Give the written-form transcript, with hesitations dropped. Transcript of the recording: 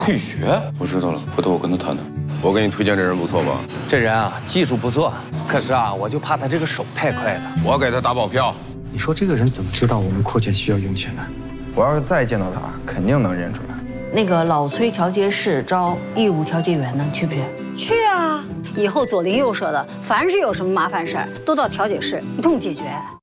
退学？我知道了，回头我跟他谈谈。 我给你推荐这人不错吧？ 这人啊，技术不错，可是啊，我就怕他这个手太快了。 我给他打保票。 你说这个人怎么知道我们扩建需要用钱呢？ 我要是再见到他，肯定能认出来。 那个老崔调解室招义务调解员呢，去不去？ 去啊！以后左邻右舍的，凡是有什么麻烦事儿，都到调解室一通解决。